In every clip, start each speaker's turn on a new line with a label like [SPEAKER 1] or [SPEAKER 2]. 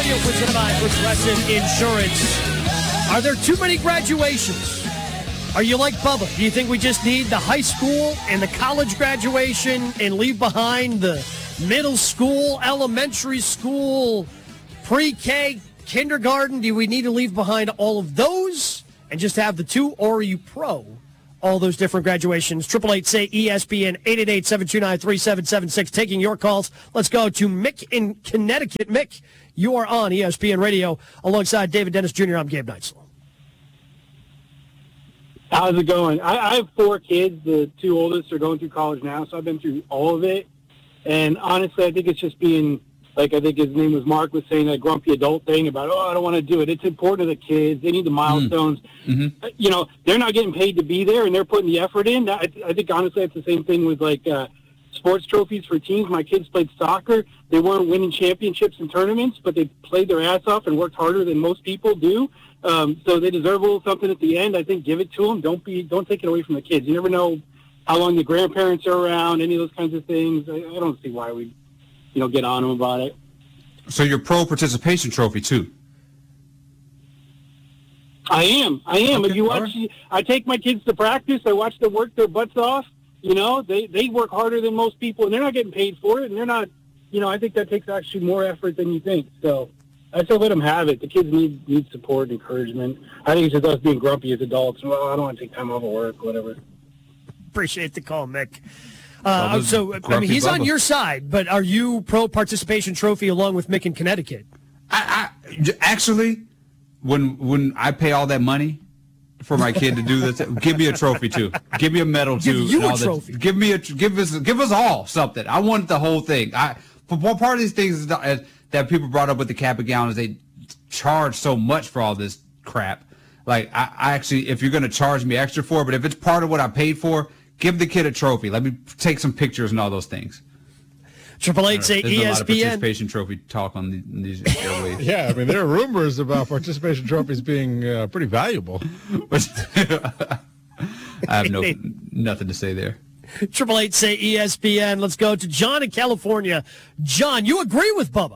[SPEAKER 1] Radio presented by Progressive Insurance. Are there too many graduations? Are you like Bubba? Do you think we just need the high school and the college graduation and leave behind the middle school, elementary school, pre-K, kindergarten? Do we need to leave behind all of those and just have the two? Or are you pro all those different graduations? 888-SAY-ESPN, 888-729-3776. Taking your calls. Let's go to Mick in Connecticut. Mick, you are on ESPN Radio alongside David Dennis Jr. I'm Gabe Neitzel.
[SPEAKER 2] How's it going? I have 4 kids. The 2 oldest are going through college now, so I've been through all of it. And honestly, I think it's just being, like I think his name was Mark, was saying, that grumpy adult thing about, I don't want to do it. It's important to the kids. They need the milestones.
[SPEAKER 3] Mm-hmm.
[SPEAKER 2] You know, they're not getting paid to be there, and they're putting the effort in. I think, honestly, it's the same thing with, like, sports trophies for teams. My kids played soccer. They weren't winning championships and tournaments, but they played their ass off and worked harder than most people do. So they deserve a little something at the end. I think give it to them. Don't take it away from the kids. You never know how long the grandparents are around, any of those kinds of things. I don't see why we, get on them about it.
[SPEAKER 3] So you're pro participation trophy too?
[SPEAKER 2] I am.
[SPEAKER 3] Okay,
[SPEAKER 2] If you watch, I take my kids to practice. I watch them work their butts off. They work harder than most people, and they're not getting paid for it. And they're not, I think that takes actually more effort than you think. So I still let them have it. The kids need support and encouragement. I think it's just us being grumpy as adults. Well, I don't want to take time off of work, whatever.
[SPEAKER 1] Appreciate the call, Mick. He's
[SPEAKER 3] Bubba.
[SPEAKER 1] on your side, but are you pro participation trophy along with Mick in Connecticut?
[SPEAKER 3] I actually, when I pay all that money for my kid to do this, give me a trophy too. Give me a medal too.
[SPEAKER 1] Give you a trophy.
[SPEAKER 3] Give us all something. I want the whole thing. Part of these things is that people brought up with the cap and gown is they charge so much for all this crap. Like I actually, if you're going to charge me extra for it, but if it's part of what I paid for, give the kid a trophy. Let me take some pictures and all those things.
[SPEAKER 1] 888-SAY-ESPN.
[SPEAKER 3] There's a lot of participation trophy talk on these airwaves.
[SPEAKER 4] Yeah, I mean, there are rumors about participation trophies being pretty valuable.
[SPEAKER 3] I have nothing to say there.
[SPEAKER 1] 888-SAY-ESPN. Let's go to John in California. John, you agree with Bubba?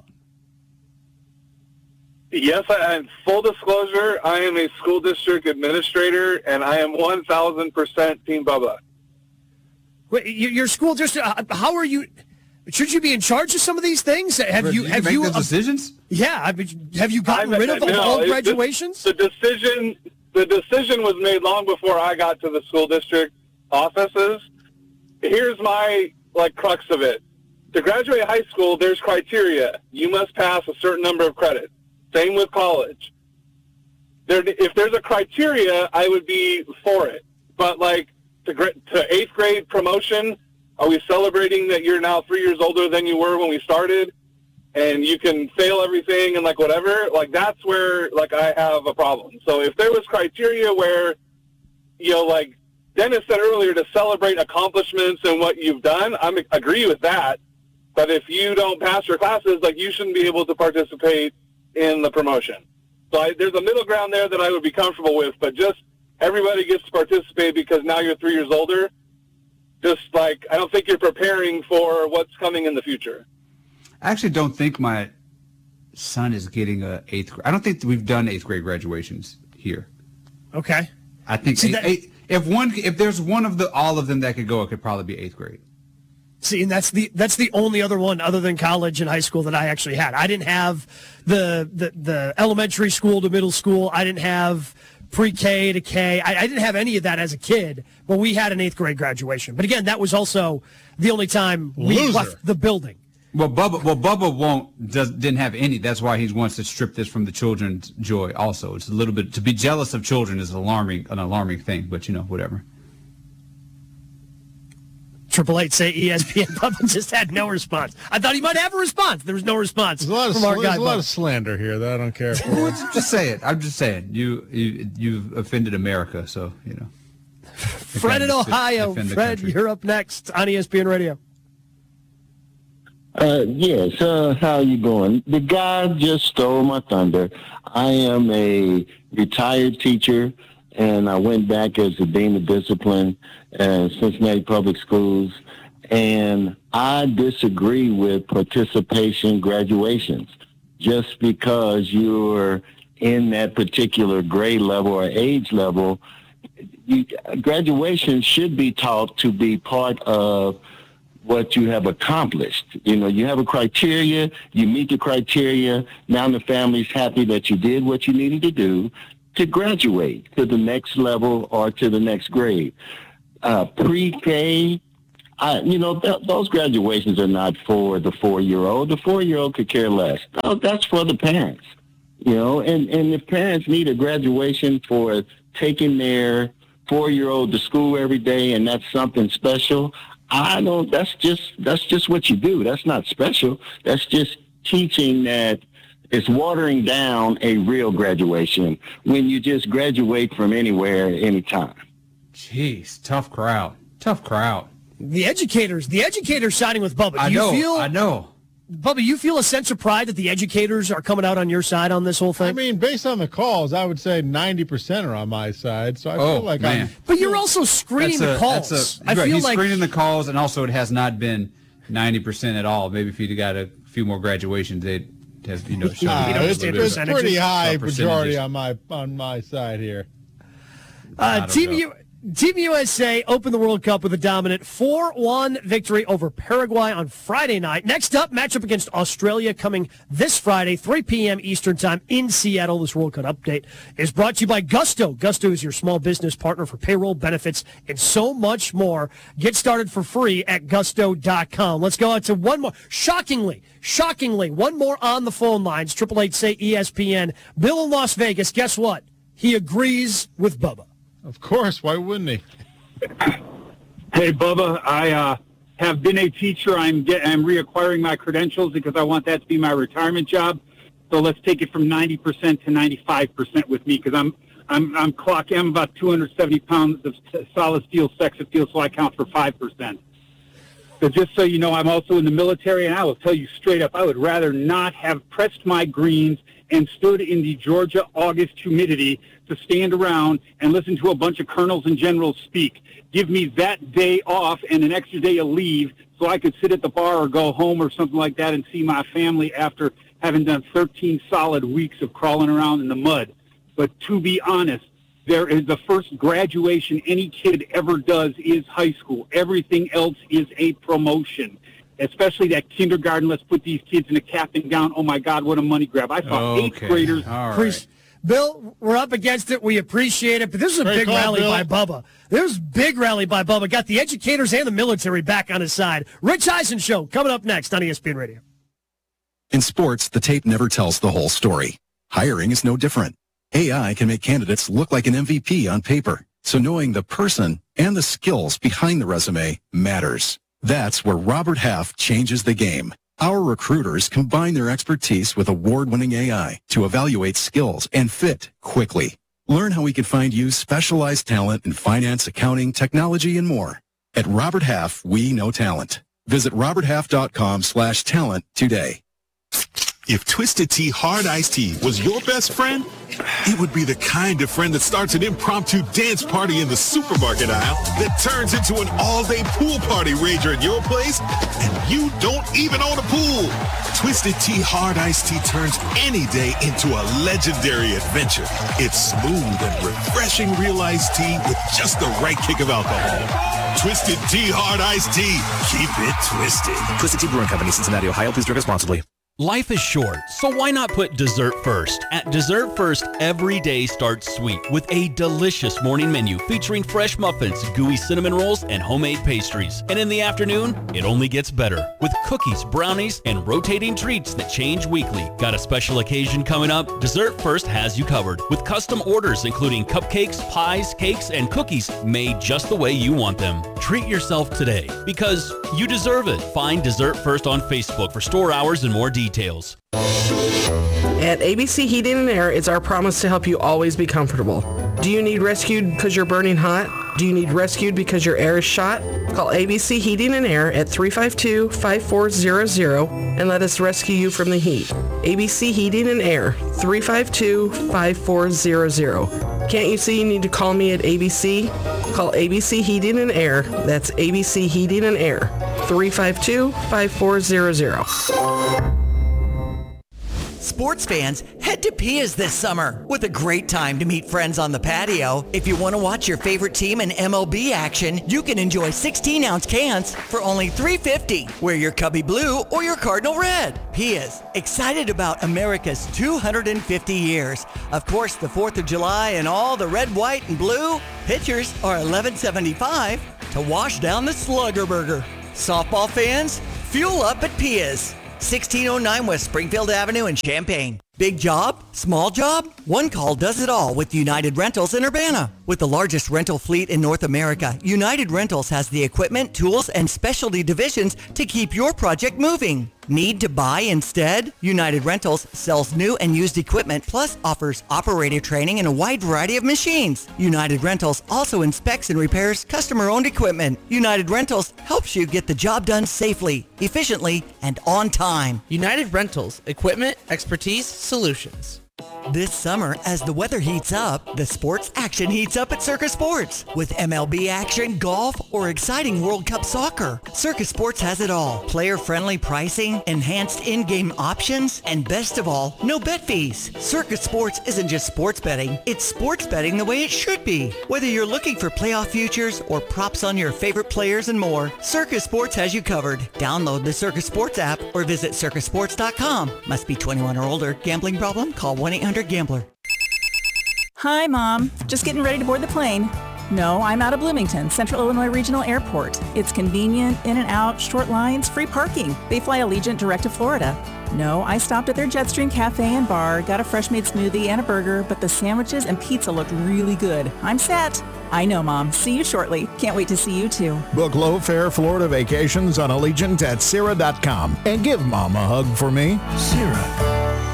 [SPEAKER 5] Yes, full disclosure, I am a school district administrator, and I am 1,000% Team Bubba.
[SPEAKER 1] Wait, your school district, how are you? Should you be in charge of some of these things? Have you
[SPEAKER 3] make those decisions?
[SPEAKER 1] Yeah, have you gotten rid of all graduations?
[SPEAKER 5] The decision was made long before I got to the school district offices. Here's my crux of it. To graduate high school, there's criteria. You must pass a certain number of credits. Same with college. If there's a criteria, I would be for it. But to 8th grade promotion, are we celebrating that you're now 3 years older than you were when we started, and you can fail everything and whatever? That's where I have a problem. So if there was criteria where, Dennis said earlier, to celebrate accomplishments and what you've done, I agree with that. But if you don't pass your classes, you shouldn't be able to participate in the promotion. So there's a middle ground there that I would be comfortable with, but just everybody gets to participate because now you're 3 years older. I don't think you're preparing for what's coming in the future.
[SPEAKER 3] I actually don't think my son is getting a 8th grade. I don't think we've done 8th grade graduations here.
[SPEAKER 1] Okay.
[SPEAKER 3] I think if there's one of all of them that could go, it could probably be 8th grade.
[SPEAKER 1] See, and that's the only other one other than college and high school that I actually had. I didn't have the elementary school to middle school. I didn't have pre-K to K. I didn't have any of that as a kid, but we had an 8th grade graduation. But again, that was also the only time we left the building.
[SPEAKER 3] Well, Bubba didn't have any. That's why he wants to strip this from the children's joy also. It's a little bit, to be jealous of children is an alarming thing, but whatever.
[SPEAKER 1] 888-SAY-ESPN. Bubba just had no response. I thought he might have a response. There was no response from our guy.
[SPEAKER 4] There's a lot of slander here that I don't care for.
[SPEAKER 3] Just say it. I'm just saying. You've offended America, so,
[SPEAKER 1] Fred in Ohio. Fred, you're up next on ESPN Radio.
[SPEAKER 6] Yes, how you doing? The guy just stole my thunder. I am a retired teacher, and I went back as the Dean of Discipline at Cincinnati Public Schools, and I disagree with participation graduations. just because you're in that particular grade level or age level. Graduation should be taught to be part of what you have accomplished. You have a criteria, you meet the criteria, now the family's happy that you did what you needed to do to graduate to the next level or to the next grade. Pre-K, those graduations are not for the 4-year-old. The 4-year-old could care less. No, that's for the parents. And if parents need a graduation for taking their 4-year-old to school every day and that's something special, that's just what you do. That's not special. That's just teaching that it's watering down a real graduation when you just graduate from anywhere, anytime.
[SPEAKER 3] Jeez, tough crowd.
[SPEAKER 1] The educators siding with Bubba.
[SPEAKER 3] I know.
[SPEAKER 1] Bubba, you feel a sense of pride that the educators are coming out on your side on this whole thing?
[SPEAKER 4] I mean, based on the calls, I would say 90% are on my side. So I feel like
[SPEAKER 3] man.
[SPEAKER 1] But you're also screening the calls.
[SPEAKER 3] He's screening the calls, and also it has not been 90% at all. Maybe if he'd got a few more graduations, they'd have, shown
[SPEAKER 4] it's pretty high majority on my side here.
[SPEAKER 1] Team USA opened the World Cup with a dominant 4-1 victory over Paraguay on Friday night. Next up, matchup against Australia coming this Friday, 3 p.m. Eastern Time in Seattle. This World Cup update is brought to you by Gusto. Gusto is your small business partner for payroll, benefits, and so much more. Get started for free at gusto.com. Let's go out to one more. Shockingly, one more on the phone lines. 888-SAY-ESPN. Bill in Las Vegas, guess what? He agrees with Bubba.
[SPEAKER 4] Of course, why wouldn't he?
[SPEAKER 2] Hey, Bubba, I have been a teacher. I'm reacquiring my credentials because I want that to be my retirement job. So let's take it from 90% to 95% with me because I'm clocking. I'm about 270 pounds of solid steel Sex-Appeal, so I count for 5%. So just so you know, I'm also in the military, and I will tell you straight up, I would rather not have pressed my greens and stood in the Georgia August humidity to stand around and listen to a bunch of colonels and generals speak. Give me that day off and an extra day of leave so I could sit at the bar or go home or something like that and see my family after having done 13 solid weeks of crawling around in the mud. But to be honest, there is the first graduation any kid ever does is high school. Everything else is a promotion, especially that kindergarten. Let's put these kids in a cap and gown. Oh, my God, what a money grab. I saw 8th graders.
[SPEAKER 3] All right.
[SPEAKER 1] Bill, we're up against it. We appreciate it. But this is a big rally by Bubba. There's a big rally by Bubba. Got the educators and the military back on his side. Rich Eisen Show coming up next on ESPN Radio.
[SPEAKER 7] In sports, the tape never tells the whole story. Hiring is no different. AI can make candidates look like an MVP on paper. So knowing the person and the skills behind the resume matters. That's where Robert Half changes the game. Our recruiters combine their expertise with award-winning AI to evaluate skills and fit quickly. Learn how we can find you specialized talent in finance, accounting, technology, and more. At Robert Half, we know talent. Visit roberthalf.com/talent today.
[SPEAKER 8] If Twisted Tea Hard Iced Tea was your best friend, it would be the kind of friend that starts an impromptu dance party in the supermarket aisle that turns into an all-day pool party rager at your place, and you don't even own a pool. Twisted Tea Hard Iced Tea turns any day into a legendary adventure. It's smooth and refreshing real iced tea with just the right kick of alcohol. Twisted Tea Hard Iced Tea. Keep it twisted.
[SPEAKER 9] Twisted Tea Brewing Company, Cincinnati, Ohio. Please drink responsibly.
[SPEAKER 10] Life is short, so why not put dessert first? At Dessert First, every day starts sweet with a delicious morning menu featuring fresh muffins, gooey cinnamon rolls, and homemade pastries. And in the afternoon, it only gets better with cookies, brownies, and rotating treats that change weekly. Got a special occasion coming up? Dessert First has you covered with custom orders including cupcakes, pies, cakes, and cookies made just the way you want them. Treat yourself today because you deserve it. Find Dessert First on Facebook for store hours and more details.
[SPEAKER 11] At ABC Heating and Air, it's our promise to help you always be comfortable. Do you need rescued because you're burning hot? Do you need rescued because your air is shot? Call ABC Heating and Air at 352-5400 and let us rescue you from the heat. ABC Heating and Air, 352-5400. Can't you see you need to call me at ABC? Call ABC Heating and Air. That's ABC Heating and Air, 352-5400.
[SPEAKER 12] Sports fans, head to Pia's this summer with a great time to meet friends on the patio. If you want to watch your favorite team in MLB action, you can enjoy 16-ounce cans for only $3.50. Wear your Cubby Blue or your Cardinal Red. Pia's, excited about America's 250 years. Of course, the 4th of July and all the red, white, and blue. Pitchers are $11.75 to wash down the Slugger Burger. Softball fans, fuel up at Pia's. 1609 West Springfield Avenue in Champaign. Big job? Small job? One call does it all with United Rentals in Urbana. With the largest rental fleet in North America, United Rentals has the equipment, tools, and specialty divisions to keep your project moving. Need to buy instead? United Rentals sells new and used equipment, plus offers operator training and a wide variety of machines. United Rentals also inspects and repairs customer-owned equipment. United Rentals helps you get the job done safely, efficiently, and on time.
[SPEAKER 11] United Rentals, equipment, expertise, solutions.
[SPEAKER 12] This summer, as the weather heats up, the sports action heats up at Circus Sports. With MLB action, golf, or exciting World Cup soccer, Circus Sports has it all. Player-friendly pricing, enhanced in-game options, and best of all, no bet fees. Circus Sports isn't just sports betting, it's sports betting the way it should be. Whether you're looking for playoff futures or props on your favorite players and more, Circus Sports has you covered. Download the Circus Sports app or visit circusports.com. Must be 21 or older. Gambling problem? Call 1-800-GAMBLER.
[SPEAKER 13] Hi, Mom. Just getting ready to board the plane. No, I'm out of Bloomington, Central Illinois Regional Airport. It's convenient, in and out, short lines, free parking. They fly Allegiant direct to Florida. No, I stopped at their Jetstream Cafe and Bar, got a fresh made smoothie and a burger, but the sandwiches and pizza looked really good. I'm set. I know, Mom. See you shortly. Can't wait to see you too.
[SPEAKER 14] Book low-fare Florida vacations on Allegiant at Sierra.com and give Mom a hug for me.
[SPEAKER 15] Sierra.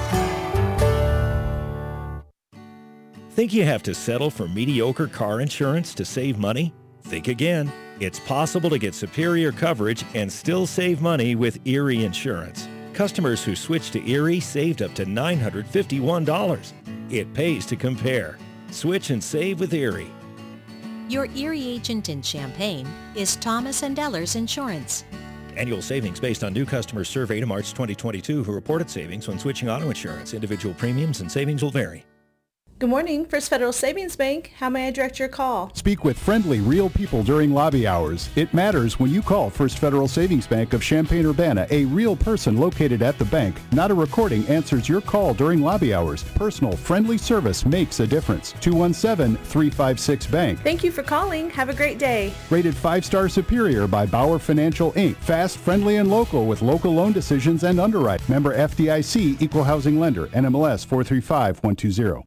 [SPEAKER 15] Think you have to settle for mediocre car insurance to save money? Think again. It's possible to get superior coverage and still save money with Erie Insurance. Customers who switched to Erie saved up to $951. It pays to compare. Switch and save with Erie.
[SPEAKER 16] Your Erie agent in Champaign is Thomas & Ellers Insurance.
[SPEAKER 15] Annual savings based on new customers surveyed in March 2022 who reported savings when switching auto insurance. Individual premiums and savings will vary.
[SPEAKER 17] Good morning, First Federal Savings Bank. How may I direct your call?
[SPEAKER 18] Speak with friendly, real people during lobby hours. It matters when you call First Federal Savings Bank of Champaign-Urbana. A real person located at the bank, not a recording, answers your call during lobby hours. Personal, friendly service makes a difference. 217-356-BANK.
[SPEAKER 17] Thank you for calling. Have a great day.
[SPEAKER 18] Rated 5-star superior by Bauer Financial, Inc. Fast, friendly, and local with local loan decisions and underwrite. Member FDIC, Equal Housing Lender, NMLS 435120.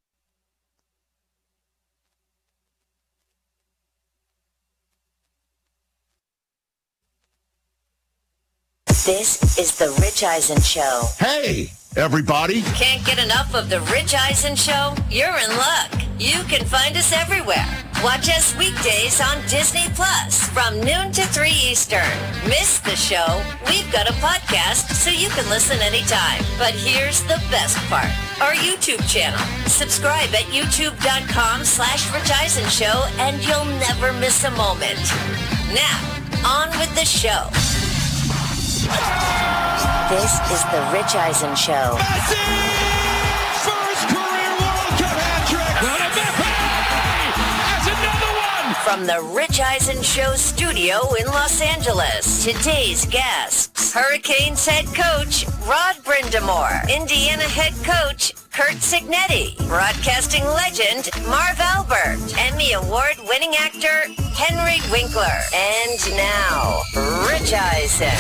[SPEAKER 19] This is The Rich Eisen Show.
[SPEAKER 20] Hey, everybody.
[SPEAKER 19] Can't get enough of The Rich Eisen Show? You're in luck. You can find us everywhere. Watch us weekdays on Disney Plus from noon to 3 Eastern. Miss the show? We've got a podcast so you can listen anytime. But here's the best part. Our YouTube channel. Subscribe at youtube.com/Rich Eisen Show and you'll never miss a moment. Now, on with the show. This is The Rich Eisen Show.
[SPEAKER 21] Messi! First career World Cup hat-trick! Messi has another one!
[SPEAKER 19] From The Rich Eisen Show studio in Los Angeles, today's guests, Hurricanes head coach Rod Brind'Amour, Indiana head coach Curt Cignetti, broadcasting legend Marv Albert, Emmy Award-winning actor Henry Winkler, and now, Rich Eisen.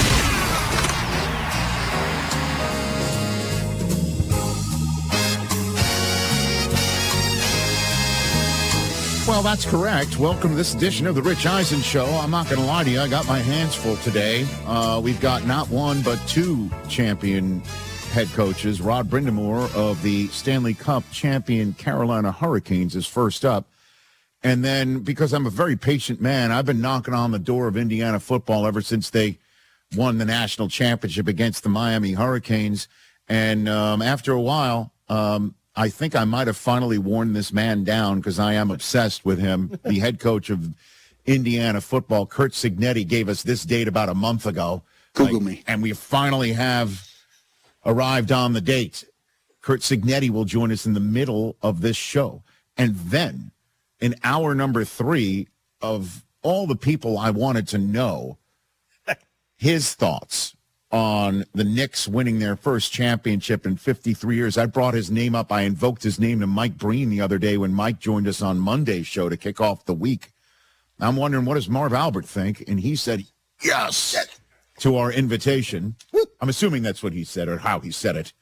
[SPEAKER 20] Well, that's correct. Welcome to this edition of the Rich Eisen Show. I'm not going to lie to you. I got my hands full today. We've got not one, but two champion head coaches. Rod Brind'Amour of the Stanley Cup champion Carolina Hurricanes is first up. And then, because I'm a very patient man, I've been knocking on the door of Indiana football ever since they won the national championship against the Miami Hurricanes. And after a while, I think I might have finally worn this man down because I am obsessed with him. The head coach of Indiana football, Curt Cignetti, gave us this date about a month ago.
[SPEAKER 22] Google me.
[SPEAKER 20] And we finally have arrived on the date. Kurt Signetti will join us in the middle of this show. And then in hour number 3, of all the people I wanted to know, his thoughts on the Knicks winning their first championship in 53 years. I brought his name up. I invoked his name to Mike Breen the other day when Mike joined us on Monday's show to kick off the week. I'm wondering, what does Marv Albert think? And he said, yes, to our invitation. I'm assuming that's what he said or how he said it.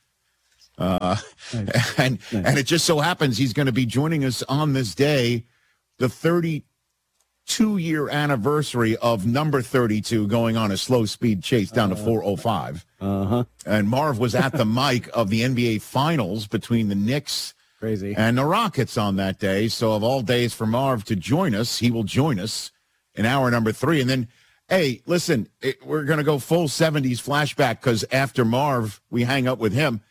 [SPEAKER 20] And it just so happens he's going to be joining us on this day, the 32-year anniversary of number 32 going on a slow speed chase down to 405. And Marv was at the mic of the NBA Finals between the Knicks and the Rockets on that day. So of all days for Marv to join us, he will join us in hour number 3. And then, hey, listen, we're going to go full 70s flashback because after Marv, we hang up with him.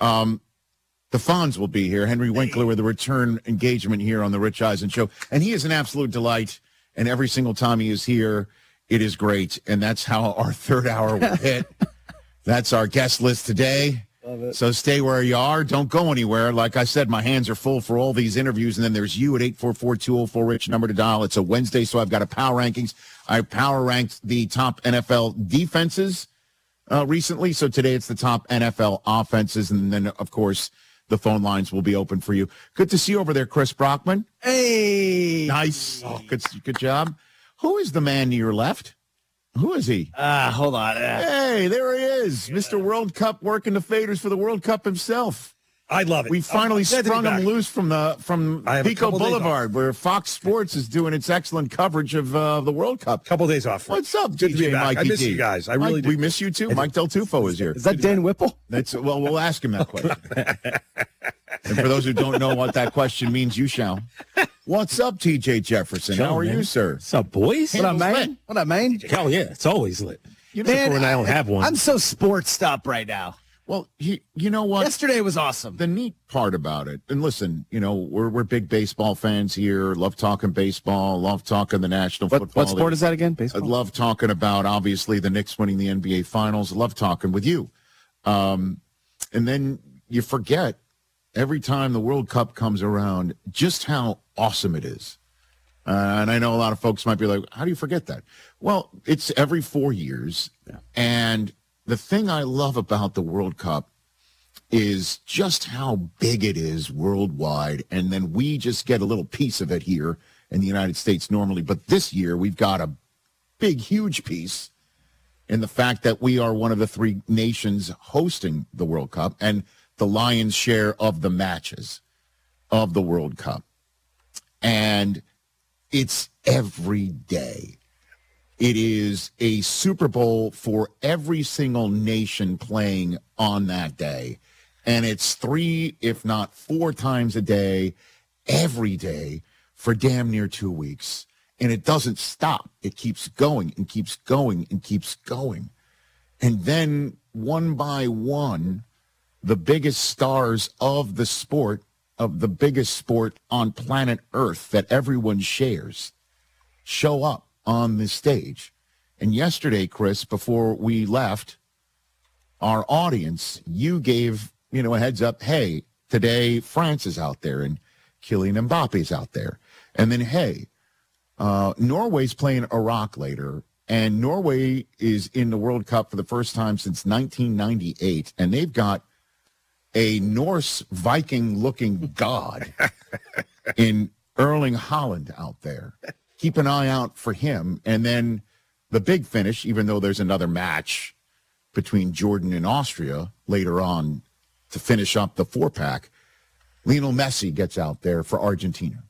[SPEAKER 20] The Fonz will be here, Henry Winkler, with a return engagement here on the Rich Eisen Show. And he is an absolute delight. And every single time he is here, it is great. And that's how our third hour will hit. That's our guest list today.
[SPEAKER 5] Love it.
[SPEAKER 20] So stay where you are. Don't go anywhere. Like I said, my hands are full for all these interviews. And then there's you at 844-204-RICH, number to dial. It's a Wednesday, so I've got a power rankings. I power ranked the top NFL defenses recently. So today it's the top NFL offenses. And then, of course, the phone lines will be open for you. Good to see you over there, Chris Brockman.
[SPEAKER 5] Hey.
[SPEAKER 20] Nice. Oh, good job. Who is the man to your left? Who is he?
[SPEAKER 5] Hold on.
[SPEAKER 20] Hey, there he is. Mr. World Cup working the faders for the World Cup himself.
[SPEAKER 5] I love it.
[SPEAKER 20] We finally sprung him loose from Pico Boulevard, where Fox Sports is doing its excellent coverage of the World Cup.
[SPEAKER 5] Couple days off.
[SPEAKER 20] What's up, DJ Mikey?
[SPEAKER 5] I miss you guys. I really do.
[SPEAKER 20] We miss you too. Mike Del Tufo is here.
[SPEAKER 5] Is that Dan Whipple?
[SPEAKER 20] Well, we'll ask him that question. And for those who don't know what that question means, you shall. What's up, TJ Jefferson? How are you, sir?
[SPEAKER 5] What's up, boys?
[SPEAKER 20] What up, man?
[SPEAKER 5] What up, man? Hell yeah, it's always lit.
[SPEAKER 20] Man,
[SPEAKER 5] when I don't have one.
[SPEAKER 22] I'm so sports up right now.
[SPEAKER 20] Well, you know what?
[SPEAKER 22] Yesterday was awesome.
[SPEAKER 20] The neat part about it, and listen, we're big baseball fans here. Love talking baseball. Love talking the National Football
[SPEAKER 22] What sport is that again? Baseball.
[SPEAKER 20] I love talking about, obviously, the Knicks winning the NBA Finals. I love talking with you. And then you forget every time the World Cup comes around just how awesome it is. And I know a lot of folks might be like, how do you forget that? Well, it's every 4 years. Yeah. And the thing I love about the World Cup is just how big it is worldwide. And then we just get a little piece of it here in the United States normally. But this year we've got a big, huge piece in the fact that we are one of the 3 nations hosting the World Cup and the lion's share of the matches of the World Cup. And it's every day. It is a Super Bowl for every single nation playing on that day. And it's 3, if not 4 times a day, every day for damn near 2 weeks. And it doesn't stop. It keeps going and keeps going and keeps going. And then one by one, the biggest stars of the sport, of the biggest sport on planet Earth that everyone shares, show up on the stage. And yesterday, Chris, before we left, our audience, you gave, a heads up, hey, today France is out there and Kylian Mbappe's out there. And then, hey, Norway's playing Iraq later, and Norway is in the World Cup for the first time since 1998, and they've got a Norse Viking-looking god in Erling Haaland out there. Keep an eye out for him. And then the big finish, even though there's another match between Jordan and Austria later on to finish up the 4-pack, Lionel Messi gets out there for Argentina.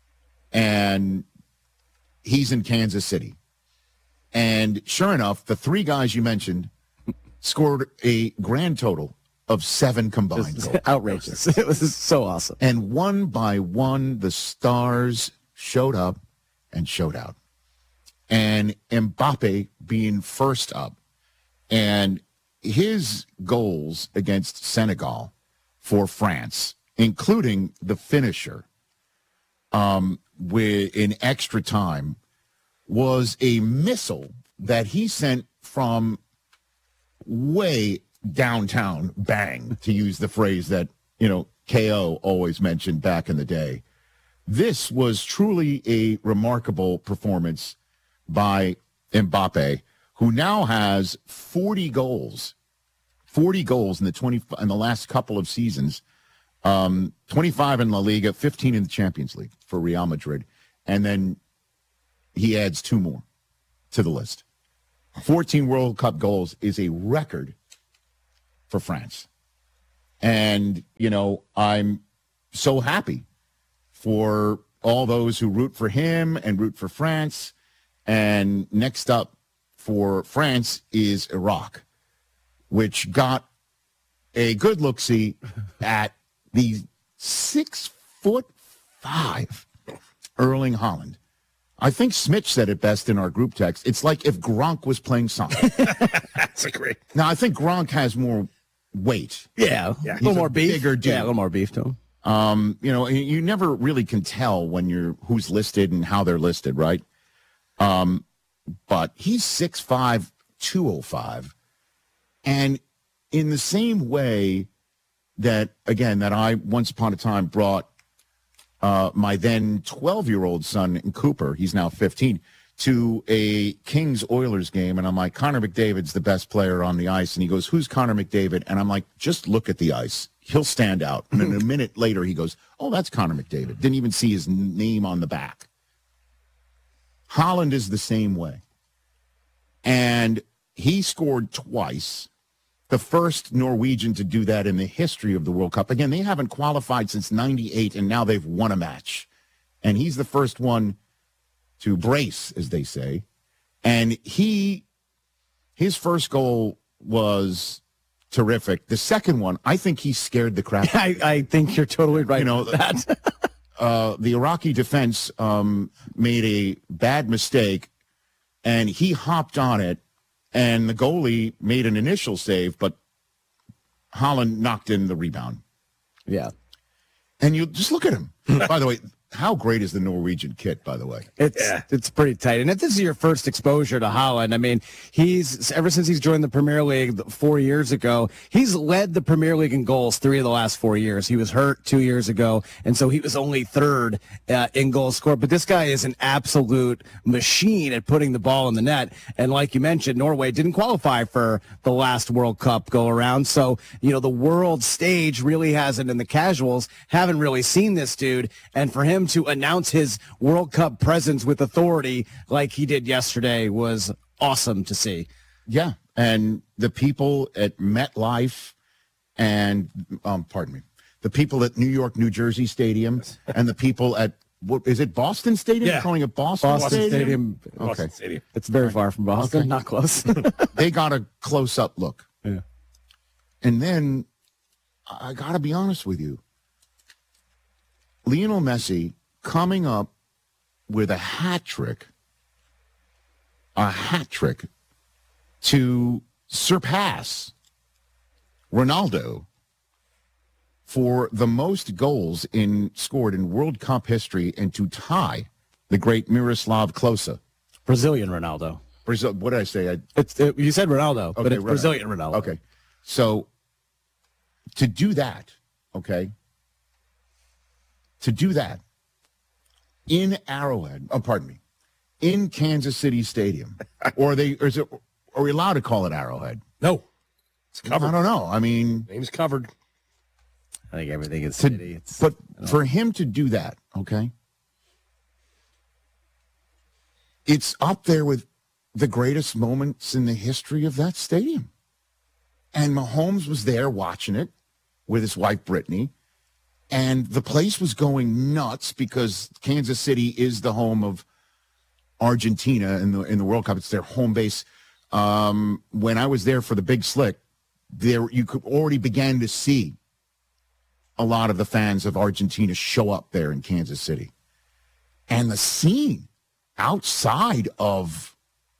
[SPEAKER 20] And he's in Kansas City. And sure enough, the 3 guys you mentioned scored a grand total of 7 combined goals.
[SPEAKER 22] Outrageous. It was so awesome.
[SPEAKER 20] And one by one, the stars showed up and showed out. And Mbappe being first up. And his goals against Senegal for France, including the finisher in extra time, was a missile that he sent from way downtown, bang, to use the phrase that KO always mentioned back in the day. This was truly a remarkable performance by Mbappe, who now has 40 goals. 40 goals in the last couple of seasons. 25 in La Liga, 15 in the Champions League for Real Madrid. And then he adds 2 more to the list. 14 World Cup goals is a record for France. And, I'm so happy for all those who root for him and root for France. And next up for France is Iraq, which got a good look-see at the 6'5" Erling Haaland. I think Smitch said it best in our group text. It's like if Gronk was playing soccer.
[SPEAKER 5] That's a great.
[SPEAKER 20] Now, I think Gronk has more weight.
[SPEAKER 22] Yeah. A little more beef.
[SPEAKER 20] Bigger dude.
[SPEAKER 22] Yeah, a little more beef to him.
[SPEAKER 20] You never really can tell when who's listed and how they're listed, right? But he's 6'5", 205. And in the same way that I once upon a time brought my then 12-year-old son, Cooper, he's now 15, to a Kings-Oilers game. And I'm like, Connor McDavid's the best player on the ice. And he goes, who's Connor McDavid? And I'm like, just look at the ice. He'll stand out. And then a minute later, he goes, oh, that's Connor McDavid. Didn't even see his name on the back. Haaland is the same way. And he scored twice. The first Norwegian to do that in the history of the World Cup. Again, they haven't qualified since 98, and now they've won a match. And he's the first one to brace, as they say. And his first goal was terrific. The second one, I think he scared the crap.
[SPEAKER 22] I think you're totally right about that.
[SPEAKER 20] The Iraqi defense made a bad mistake, and he hopped on it, and the goalie made an initial save, but Haaland knocked in the rebound.
[SPEAKER 22] Yeah.
[SPEAKER 20] And you just look at him. By the way, how great is the Norwegian kit, by the way?
[SPEAKER 22] It's pretty tight. And if this is your first exposure to Haaland, I mean, ever since he's joined the Premier League 4 years ago, he's led the Premier League in goals 3 of the last 4 years. He was hurt 2 years ago, and so he was only third in goals scored. But this guy is an absolute machine at putting the ball in the net. And like you mentioned, Norway didn't qualify for the last World Cup go around. So, the world stage really hasn't, and the casuals haven't really seen this dude. And for him to announce his World Cup presence with authority like he did yesterday was awesome to see.
[SPEAKER 20] Yeah, and the people at MetLife and, the people at New York, New Jersey Stadium and the people at, what is it, Boston Stadium?
[SPEAKER 22] Yeah.
[SPEAKER 20] You're calling it Boston Stadium?
[SPEAKER 22] Okay.
[SPEAKER 5] Boston Stadium.
[SPEAKER 22] It's very far from Boston,
[SPEAKER 20] Okay.
[SPEAKER 22] not close.
[SPEAKER 20] They got a close-up look.
[SPEAKER 22] Yeah.
[SPEAKER 20] And then, I got to be honest with you, Lionel Messi coming up with a hat trick to surpass Ronaldo for the most goals scored in World Cup history and to tie the great Miroslav Klose.
[SPEAKER 22] Brazilian Ronaldo.
[SPEAKER 20] Brazil. What did I say?
[SPEAKER 22] You said Ronaldo, but
[SPEAKER 20] Okay,
[SPEAKER 22] it's Brazilian Ronaldo.
[SPEAKER 20] Okay. So to do that, in Arrowhead, in Kansas City Stadium, are we allowed to call it Arrowhead?
[SPEAKER 5] No, it's covered.
[SPEAKER 20] I don't know. I mean,
[SPEAKER 5] name's covered.
[SPEAKER 22] I think everything is city.
[SPEAKER 20] But for him to do that, it's up there with the greatest moments in the history of that stadium. And Mahomes was there watching it with his wife, Brittany. And the place was going nuts because Kansas City is the home of Argentina in the World Cup. It's their home base. When I was there for the Big Slick, you could already begin to see a lot of the fans of Argentina show up there in Kansas City. And the scene outside of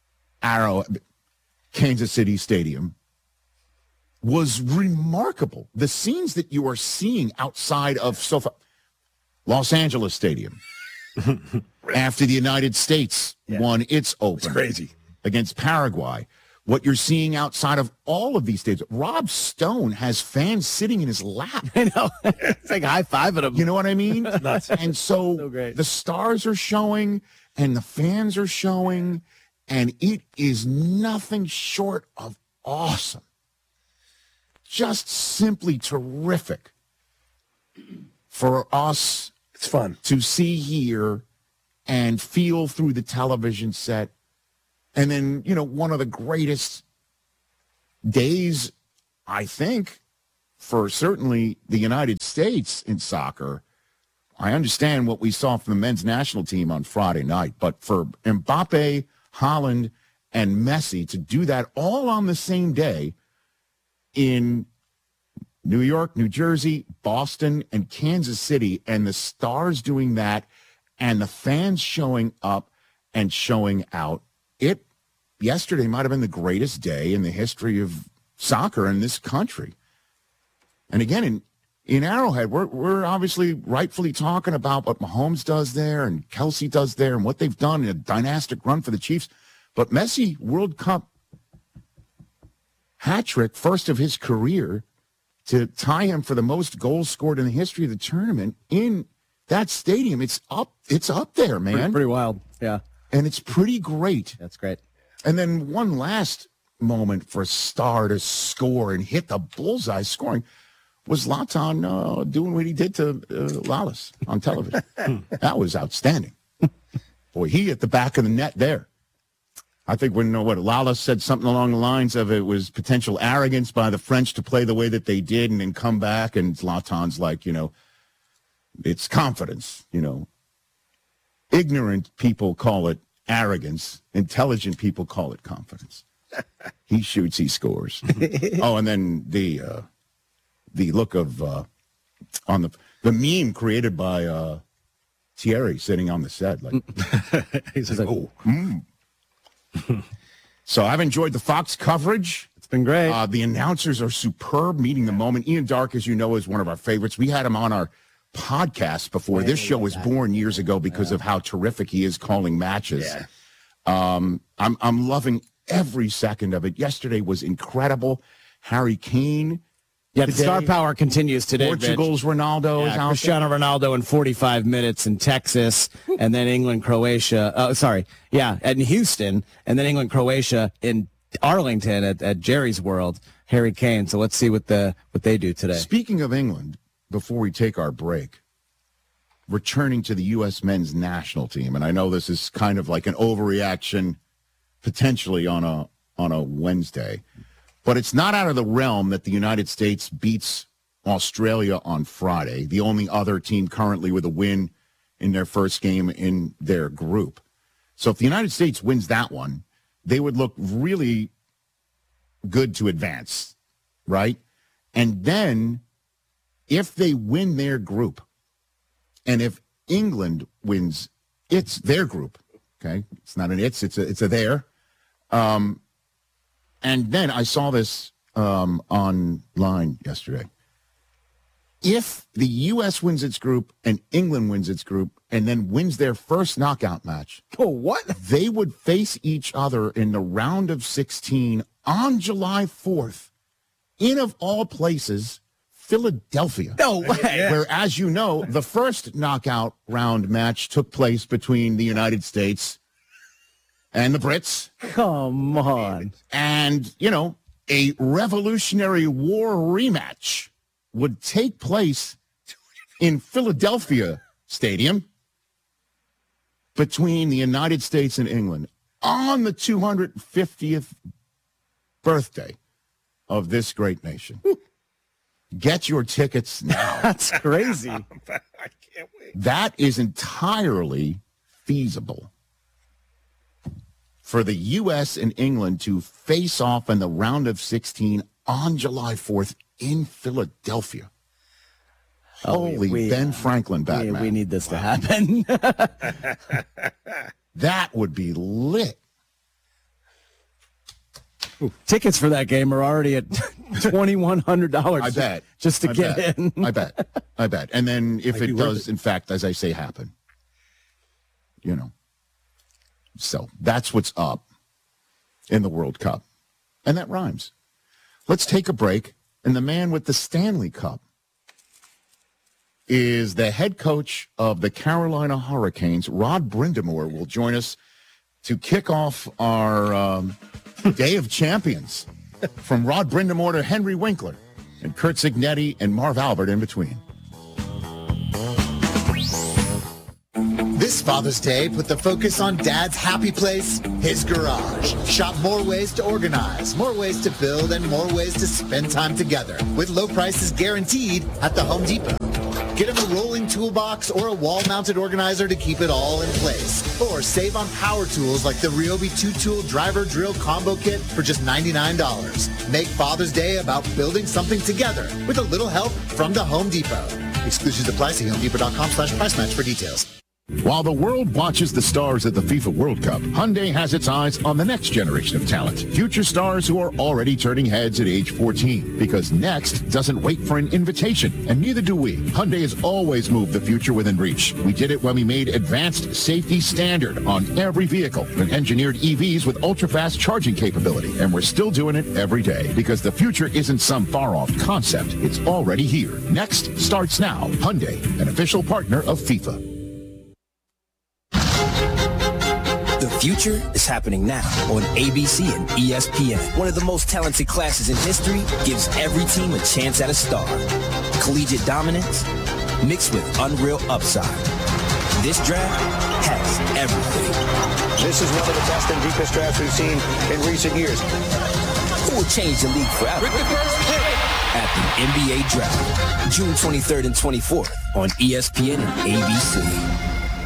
[SPEAKER 20] Kansas City Stadium was remarkable. The scenes that you are seeing outside of Los Angeles Stadium after the United States won its Open
[SPEAKER 5] crazy
[SPEAKER 20] against Paraguay, what you're seeing outside of all of these stadiums. Rob Stone has fans sitting in his lap.
[SPEAKER 22] I know. It's like high-fiving them.
[SPEAKER 20] You know what I mean?
[SPEAKER 5] Nuts.
[SPEAKER 20] And so the stars are showing and the fans are showing, and it is nothing short of awesome. Just simply terrific for us.
[SPEAKER 5] It's fun
[SPEAKER 20] to see here and feel through the television set. And then, one of the greatest days, I think, for certainly the United States in soccer. I understand what we saw from the men's national team on Friday night, but for Mbappe, Haaland, and Messi to do that all on the same day in New York, New Jersey, Boston, and Kansas City, and the stars doing that, and the fans showing up and showing out. Yesterday might have been the greatest day in the history of soccer in this country. And again, in Arrowhead, we're obviously rightfully talking about what Mahomes does there and Kelsey does there and what they've done in a dynastic run for the Chiefs. But Messi, World Cup hat trick, first of his career, to tie him for the most goals scored in the history of the tournament in that stadium. It's up there, man.
[SPEAKER 22] Pretty wild, yeah.
[SPEAKER 20] And it's pretty great.
[SPEAKER 22] That's great.
[SPEAKER 20] And then one last moment for a star to score and hit the bullseye scoring was Zlatan doing what he did to Lalas on television. That was outstanding. Boy, he hit the back of the net there. I think when Lalas said something along the lines of it was potential arrogance by the French to play the way that they did and then come back, and Zlatan's like, it's confidence, Ignorant people call it arrogance. Intelligent people call it confidence. He shoots, he scores. Oh, and then the look of on the meme created by Thierry sitting on the set, like he's like, oh. So I've enjoyed the Fox coverage.
[SPEAKER 22] It's been great.
[SPEAKER 20] The announcers are superb, meeting the moment. Ian Dark, as you know, is one of our favorites. We had him on our podcast before. This show was born years ago because of how terrific he is calling matches. Yeah. I'm loving every second of it. Yesterday was incredible. Harry Kane.
[SPEAKER 22] Yeah, the star power continues today.
[SPEAKER 20] Portugal's Ronaldo is out.
[SPEAKER 22] Cristiano Ronaldo in 45 minutes in Texas, and then England, Croatia. In Houston, and then England, Croatia in Arlington at Jerry's World. Harry Kane. So let's see what they do today.
[SPEAKER 20] Speaking of England, before we take our break, returning to the U.S. men's national team, and I know this is kind of like an overreaction, potentially on a Wednesday. But it's not out of the realm that the United States beats Australia on Friday, the only other team currently with a win in their first game in their group. So if the United States wins that one, they would look really good to advance, right? And then if they win their group, and if England wins their group, okay? It's not an it's a their. And then I saw this online yesterday. If the U.S. wins its group and England wins its group and then wins their first knockout match, they would face each other in the round of 16 on July 4th in, of all places, Philadelphia.
[SPEAKER 22] No way.
[SPEAKER 20] Where, as you know, the first knockout round match took place between the United States and the Brits.
[SPEAKER 22] Come on.
[SPEAKER 20] And, a Revolutionary War rematch would take place in Philadelphia Stadium between the United States and England on the 250th birthday of this great nation. Get your tickets now.
[SPEAKER 22] That's crazy.
[SPEAKER 5] I can't wait.
[SPEAKER 20] That is entirely feasible for the U.S. and England to face off in the round of 16 on July 4th in Philadelphia. Holy Ben Franklin, Batman.
[SPEAKER 22] We need this to happen.
[SPEAKER 20] That would be lit.
[SPEAKER 22] Tickets for that game are already at $2,100.
[SPEAKER 20] I bet.
[SPEAKER 22] Just to get in.
[SPEAKER 20] I bet. And then if it does, in fact, as I say, happen, So that's what's up in the World Cup. And that rhymes. Let's take a break. And the man with the Stanley Cup is the head coach of the Carolina Hurricanes. Rod Brind'Amour will join us to kick off our Day of Champions. From Rod Brind'Amour to Henry Winkler and Kurt Signetti and Marv Albert in between.
[SPEAKER 4] This Father's Day, put the focus on Dad's happy place, his garage. Shop more ways to organize, more ways to build, and more ways to spend time together. With low prices guaranteed at the Home Depot. Get him a rolling toolbox or a wall-mounted organizer to keep it all in place. Or save on power tools like the Ryobi 2-tool driver drill combo kit for just $99. Make Father's Day about building something together with a little help from the Home Depot. Exclusions apply. See HomeDepot.com/price match for details.
[SPEAKER 20] While the world watches the stars at the FIFA World Cup, Hyundai has its eyes on the next generation of talent. Future stars who are already turning heads at age 14. Because next doesn't wait for an invitation, and neither do we. Hyundai has always moved the future within reach. We did it when we made advanced safety standard on every vehicle and engineered EVs with ultra-fast charging capability. And we're still doing it every day because the future isn't some far-off concept. It's already here. Next starts now. Hyundai, an official partner of FIFA.
[SPEAKER 9] The future is happening now on ABC and ESPN. One of the most talented classes in history gives every team a chance at a star. Collegiate dominance mixed with unreal upside. This draft has everything.
[SPEAKER 6] This is one of the best and deepest drafts we've seen in recent years.
[SPEAKER 9] Who will change the league forever? At the NBA Draft, June 23rd and 24th on ESPN and ABC.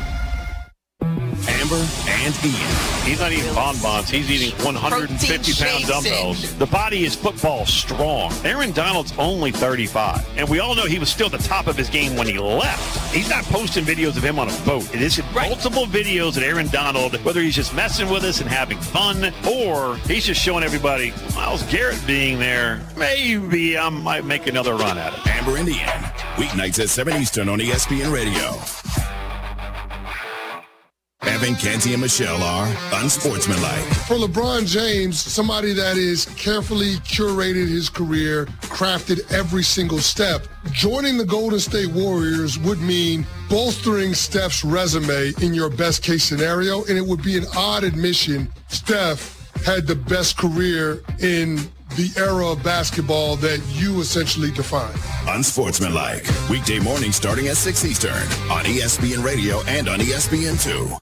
[SPEAKER 9] Amber and Ian.
[SPEAKER 5] He's not eating bonbons. He's eating 150-pound dumbbells. The body is football strong. Aaron Donald's only 35. And we all know he was still the top of his game when he left. He's not posting videos of him on a boat. It is multiple videos of Aaron Donald, whether he's just messing with us and having fun, or he's just showing everybody Myles Garrett being there. Maybe I might make another run at it.
[SPEAKER 23] Amber and Ian. Weeknights at 7 Eastern on ESPN Radio. Evan, Canty, and Michelle are unsportsmanlike.
[SPEAKER 24] For LeBron James, somebody that is carefully curated his career, crafted every single step, joining the Golden State Warriors would mean bolstering Steph's resume in your best case scenario, and it would be an odd admission. Steph had the best career in the era of basketball that you essentially define.
[SPEAKER 23] Unsportsmanlike. Weekday morning starting at 6 Eastern on ESPN Radio and on ESPN2.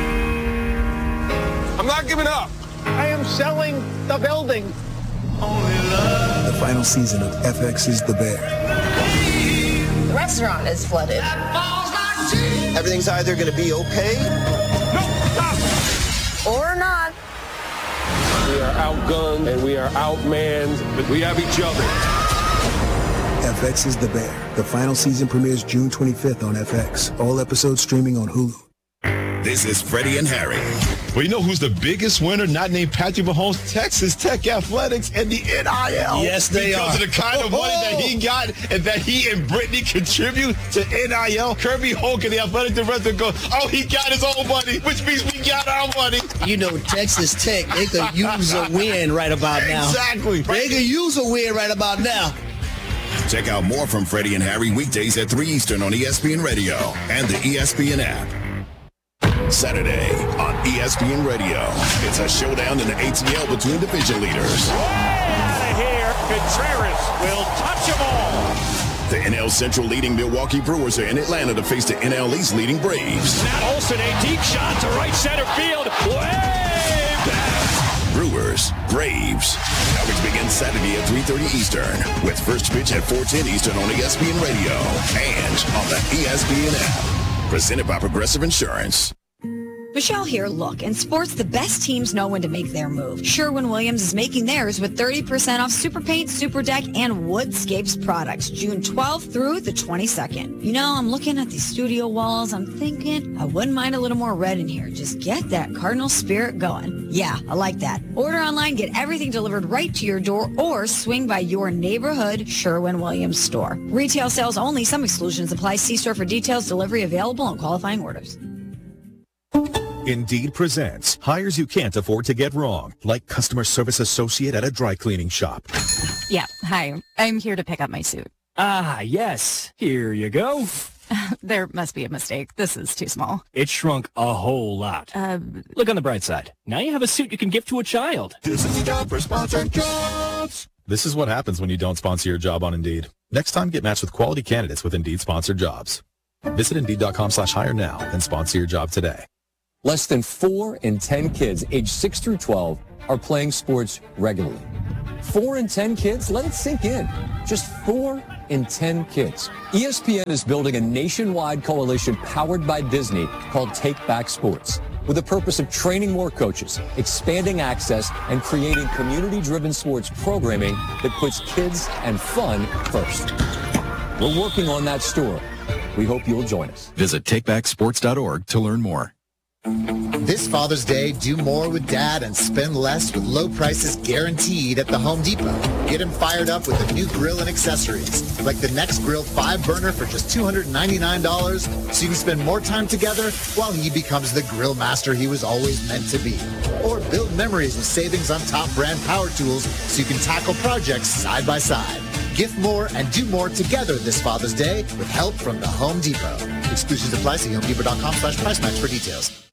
[SPEAKER 6] I'm not giving up. I am selling the building.
[SPEAKER 9] The final season of FX's The Bear.
[SPEAKER 25] The restaurant is flooded.
[SPEAKER 6] Everything's either going to be okay
[SPEAKER 25] or not.
[SPEAKER 6] We are outgunned and we are outmanned, but we have each other.
[SPEAKER 9] FX's The Bear. The final season premieres June 25th on FX. All episodes streaming on Hulu.
[SPEAKER 23] This is Freddie and Harry.
[SPEAKER 26] Well, you know who's the biggest winner? Not named Patrick Mahomes. Texas Tech Athletics and the NIL.
[SPEAKER 6] Yes, they
[SPEAKER 26] because
[SPEAKER 6] are.
[SPEAKER 26] Because of the kind of money that he got and that he and Brittany contribute to NIL. Kirby Hoke and the athletic director go, oh, he got his own money, which means we got our money.
[SPEAKER 27] You know, Texas Tech, they could use a win right about now.
[SPEAKER 26] Exactly.
[SPEAKER 27] They could use a win right about now.
[SPEAKER 23] Check out more from Freddie and Harry weekdays at 3 Eastern on ESPN Radio and the ESPN app. Saturday on ESPN Radio. It's a showdown in the ATL between division leaders.
[SPEAKER 21] Out of here, Contreras will touch them all.
[SPEAKER 23] The NL Central leading Milwaukee Brewers are in Atlanta to face the NL East leading Braves.
[SPEAKER 21] Matt Olson, a deep shot to right center field. Way back.
[SPEAKER 23] Brewers, Braves. Coverage begins Saturday at 3:30 Eastern with first pitch at 4:10 Eastern on ESPN Radio and on the ESPN app. Presented by Progressive Insurance.
[SPEAKER 28] Michelle here. Look, in sports, the best teams know when to make their move. Sherwin-Williams is making theirs with 30% off Super Paint, Super Deck, and Woodscapes products, June 12th through the 22nd. You know, I'm looking at these studio walls. I'm thinking I wouldn't mind a little more red in here. Just get that Cardinal spirit going. Yeah, I like that. Order online, get everything delivered right to your door, or swing by your neighborhood Sherwin-Williams store. Retail sales only. Some exclusions apply. See store for details. Delivery available and qualifying orders.
[SPEAKER 1] Indeed presents hires you can't afford to get wrong, like customer service associate at a dry cleaning shop.
[SPEAKER 2] Yeah, hi. I'm here to pick up my suit.
[SPEAKER 3] Ah, yes. Here you go.
[SPEAKER 2] There must be a mistake. This is too small.
[SPEAKER 3] It shrunk a whole lot. Look on the bright side. Now you have a suit you can gift to a child.
[SPEAKER 23] This is the job for sponsored jobs.
[SPEAKER 7] This is what happens when you don't sponsor your job on Indeed. Next time, get matched with quality candidates with Indeed sponsored jobs. Visit Indeed.com/hire now and sponsor your job today.
[SPEAKER 8] Less than 4 in 10 kids aged 6 through 12 are playing sports regularly. 4 in 10 kids? Let it sink in. Just 4 in 10 kids. ESPN is building a nationwide coalition powered by Disney called Take Back Sports, with the purpose of training more coaches, expanding access, and creating community-driven sports programming that puts kids and fun first. We're working on that story. We hope you'll join us.
[SPEAKER 10] Visit takebacksports.org to learn more.
[SPEAKER 4] This Father's Day, do more with Dad and spend less with low prices guaranteed at the Home Depot. Get him fired up with a new grill and accessories, like the Next Grill 5-burner for just $299, so you can spend more time together while he becomes the grill master he was always meant to be. Or build memories with savings on top brand power tools so you can tackle projects side by side. Gift more and do more together this Father's Day with help from the Home Depot. Exclusions apply. See HomeDepot.com/price match for details.